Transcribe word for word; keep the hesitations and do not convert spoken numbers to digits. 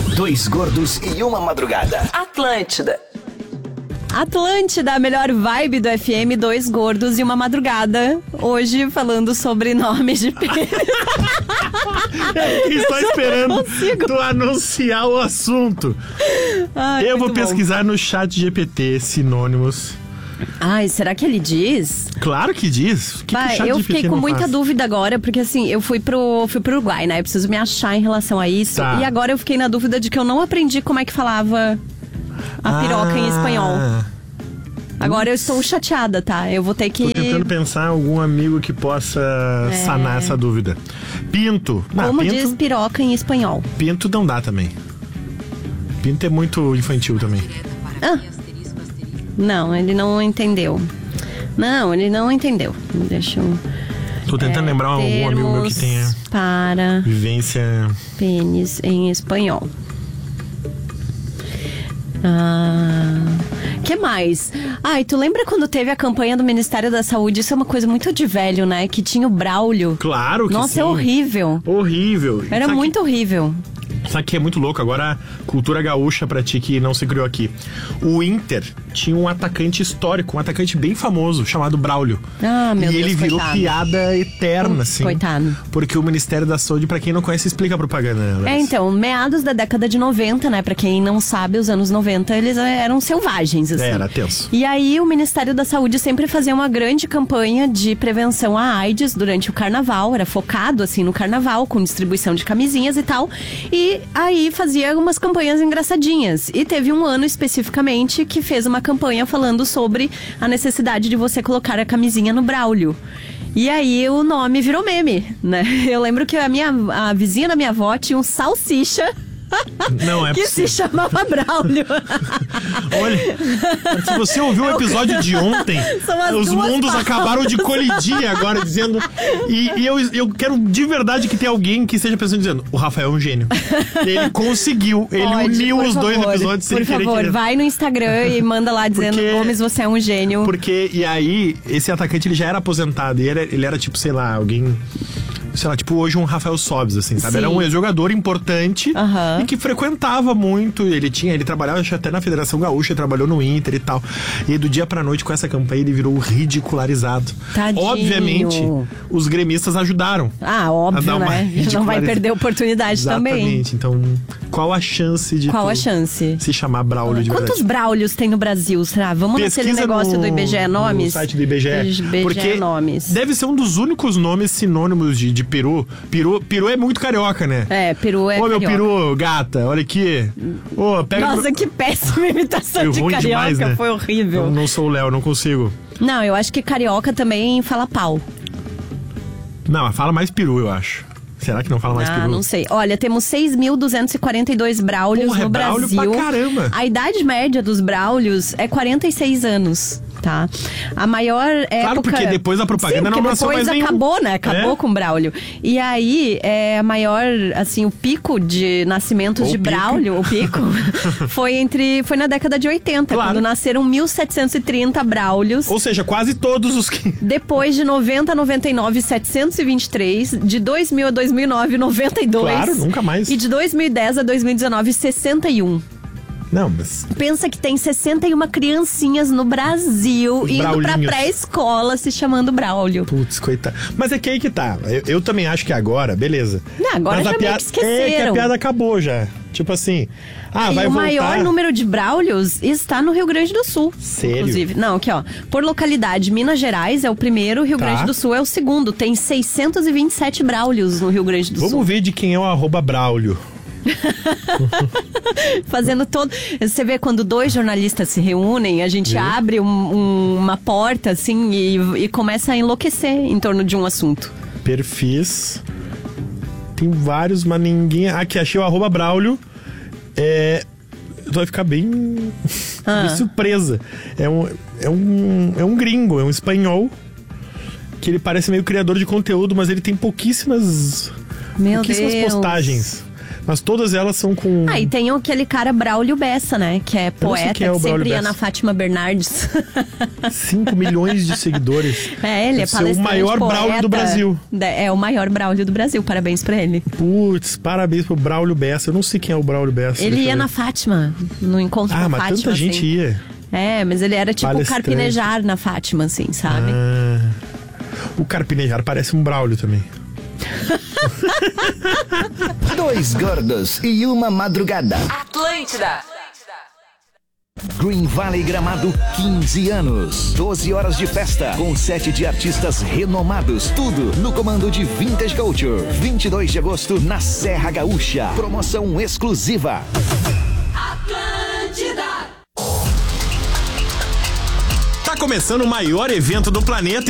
Dois gordos e uma madrugada. Atlântida. Atlântida, a melhor vibe do F M, dois gordos e uma madrugada. Hoje falando sobre nomes de pênis. Estou esperando tu anunciar o assunto. Ai, Eu vou muito bom. pesquisar no chat G P T sinônimos. Ai, será que ele diz? Claro que diz. O que Vai, que o chat eu G P T fiquei com não muita faz? dúvida agora, porque assim, eu fui pro, fui pro Uruguai, né? Eu preciso me achar em relação a isso. Tá. E agora eu fiquei na dúvida de que eu não aprendi como é que falava a piroca em espanhol. Ah, Agora eu estou chateada, tá? Eu vou ter que... Tô tentando pensar em algum amigo que possa sanar essa dúvida. Pinto. Não, Como pinto, diz piroca em espanhol? pinto não dá também. Pinto é muito infantil também. Ah. Não, ele não entendeu. Não, ele não entendeu. Deixa eu... Tô tentando lembrar algum amigo meu que tenha Termos para vivência. pênis em espanhol. Ah, que mais? Ai, tu lembra quando teve a campanha do Ministério da Saúde? Isso é uma coisa muito de velho, né? Que tinha o Braulio. Claro que Nossa, sim. é horrível. Horrível. Era Sabe muito horrível. que, sabe que é muito louco? Agora, cultura gaúcha pra ti que não se criou aqui. O Inter tinha um atacante histórico, um atacante bem famoso, chamado Braulio. Ah, meu e Deus, ele virou coitado. piada eterna, assim. Coitado. Porque o Ministério da Saúde, pra quem não conhece, explica a propaganda, né, É, Larissa? então, meados da década de noventa, né? Pra quem não sabe, os anos noventa, eles eram selvagens, assim. Era tenso. E aí o Ministério da Saúde sempre fazia uma grande campanha de prevenção à AIDS durante o carnaval, era focado assim no carnaval, com distribuição de camisinhas e tal. E aí fazia umas campanhas engraçadinhas. E teve um ano especificamente que fez uma campanha falando sobre a necessidade de você colocar a camisinha no Braulio. E aí o nome virou meme, né? Eu lembro que a minha a vizinha da minha avó tinha um salsicha Não é que possível. se chamava Braulio. Olha, se você ouviu o episódio de ontem, São as os duas mundos palavras. acabaram de colidir agora, dizendo. E, e eu, eu quero de verdade que tenha alguém que esteja pensando, dizendo: o Rafael é um gênio. Ele conseguiu, ele Pode, uniu por os dois favor, episódios sem Por querer favor, querer. vai no Instagram e manda lá dizendo: Porque- Gomes, você é um gênio. Porque, e aí, esse atacante ele já era aposentado. E ele, ele era tipo, sei lá, alguém. Sei lá, tipo hoje um Rafael Sobes, assim, sabe? Sim. Era um jogador importante Aham. e que frequentava muito. Ele tinha, ele trabalhava acho, até na Federação Gaúcha, trabalhou no Inter e tal. E aí, do dia pra noite, com essa campanha, ele virou ridicularizado. Tadinho. Obviamente, os gremistas ajudaram. Ah, a óbvio, dar uma né? Não vai ridiculariz- perder a oportunidade também. Exatamente. Então, qual a chance de Qual tu a chance? se chamar Braulio de Quantos verdade? Braulios tem no Brasil, será? Vamos naquele Pesquisa negócio no, do I B G E Nomes? No site do I B G E. I B G E porque Nomes. deve ser um dos únicos nomes sinônimos de, de peru. peru. Peru é muito carioca, né? É, peru é Ô, meu carioca. peru, gata, olha aqui. Ô, pega... Nossa, que péssima imitação Foi de ruim carioca, demais, né? foi horrível. Eu não sou o Léo, não consigo. Não, eu acho que carioca também fala pau. Não, fala mais peru, eu acho. Será que não fala mais Ah, peru? não sei. Olha, temos seis mil duzentos e quarenta e dois Braulios Porra, é no Braulio Brasil. pra caramba. A idade média dos Braulios é quarenta e seis anos, tá? A maior época... porque depois da propaganda Sim, não porque nasceu depois mais nenhum. acabou, né? Acabou É. com o Braulio. E aí, é, a maior, assim, o pico de nascimentos O de pico. Braulio, o pico, foi entre foi na década de oitenta, Claro. quando nasceram mil setecentos e trinta Braulios. Ou seja, quase todos os que... Depois de noventa a noventa e nove, setecentos e vinte e três. De dois mil a dois mil e nove, noventa e dois. Claro, nunca mais. E de dois mil e dez a dois mil e dezenove, sessenta e um. Não, mas... Pensa que tem sessenta e uma criancinhas no Brasil Os indo pra Braulinhos. pré-escola se chamando Braulio. Putz, coitado. Mas é que aí que tá. Eu, eu também acho que agora, beleza. Não, agora Mas já a meio piada, que esqueceram. É que a piada acabou já. Tipo assim, ah, E vai o voltar... maior número de Braulios está no Rio Grande do Sul. Sério? Inclusive. Não, aqui ó. Por localidade, Minas Gerais é o primeiro, Rio Tá. Grande do Sul é o segundo. Tem seiscentos e vinte e sete Braulios no Rio Grande do Vamos Sul. ver de quem é o arroba Braulio. Fazendo todo. Você vê quando dois jornalistas se reúnem, a gente Viu? abre um- um- uma porta assim e, e começa a enlouquecer em torno de um assunto. Perfis. Tem vários, mas ninguém. Aqui, achei o arroba Braulio. É. Tu vai ficar bem. Ah. bem surpresa. É um, é, um, é um gringo, é um espanhol. Que ele parece meio criador de conteúdo, mas ele tem pouquíssimas. Meu pouquíssimas Deus. postagens. Mas todas elas são com... Ah, e tem aquele cara Braulio Bessa, né? Que é não sei poeta, quem é o que Braulio sempre ia Bessa. na Fátima Bernardes. cinco milhões de seguidores. É, ele Deve é ser palestrante, o maior poeta. Braulio do Brasil. É o maior Braulio do Brasil, parabéns pra ele. Putz, parabéns pro Braulio Bessa. Eu não sei quem é o Braulio Bessa. Ele deixa eu ia ver. na Fátima, no encontro Ah, com a mas Fátima, tanta gente assim. ia. É, mas ele era tipo Palestrante. carpinejar na Fátima, assim, sabe? Ah, o Carpinejar parece um Braulio também. Dois gordos e uma madrugada. Atlântida. Green Valley Gramado, quinze anos. doze horas de festa, com sete de artistas renomados. Tudo no comando de Vintage Culture. vinte e dois de agosto, na Serra Gaúcha. Promoção exclusiva. Atlântida. Tá começando o maior evento do planeta